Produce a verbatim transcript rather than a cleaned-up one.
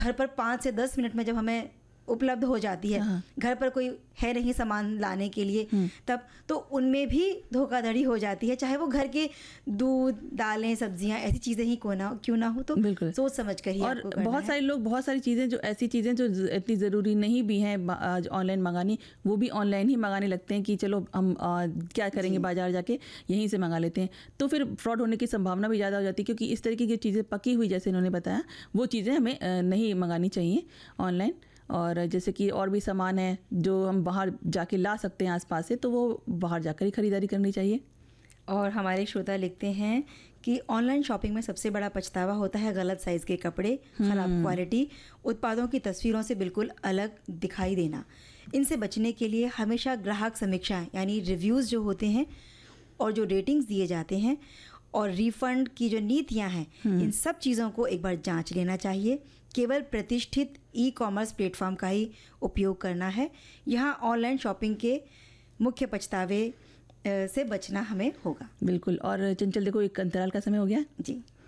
घर पर पाँच से दस मिनट में जब हमें उपलब्ध हो जाती है, हाँ। घर पर कोई है नहीं सामान लाने के लिए, तब तो उनमें भी धोखाधड़ी हो जाती है, चाहे वो घर के दूध, दालें, सब्जियां, ऐसी चीज़ें ही क्यों ना क्यों ना हो, तो बिल्कुल सोच समझ कर ही और आपको करना बहुत है। सारे लोग बहुत सारी चीज़ें जो ऐसी चीज़ें जो ज- इतनी ज़रूरी नहीं भी हैं आज ऑनलाइन मंगानी, वो भी ऑनलाइन ही मंगाने लगते हैं कि चलो हम आ, क्या करेंगे, जी। बाजार जाके यहीं से मंगा लेते हैं। तो फिर फ्रॉड होने की संभावना भी ज़्यादा हो जाती है, क्योंकि इस तरीके की चीज़ें पकी हुई, जैसे इन्होंने बताया, वो चीज़ें हमें अ, नहीं मंगानी चाहिए ऑनलाइन। और जैसे कि और भी सामान है जो हम बाहर जाके ला सकते हैं आसपास से, तो वो बाहर जाकर ही खरीदारी करनी चाहिए। और हमारे श्रोता लिखते हैं कि ऑनलाइन शॉपिंग में सबसे बड़ा पछतावा होता है गलत साइज़ के कपड़े, ख़राब क्वालिटी, उत्पादों की तस्वीरों से बिल्कुल अलग दिखाई देना। इनसे बचने के लिए हमेशा ग्राहक समीक्षा यानी रिव्यूज़ जो होते हैं और जो रेटिंग्स दिए जाते हैं और रिफ़ंड की जो नीतियां हैं, इन सब चीज़ों को एक बार जांच लेना चाहिए। केवल प्रतिष्ठित ई कॉमर्स प्लेटफॉर्म का ही उपयोग करना है। यहाँ ऑनलाइन शॉपिंग के मुख्य पछतावे अ, से बचना हमें होगा। बिल्कुल। और चंचल, देखो एक अंतराल का समय हो गया जी।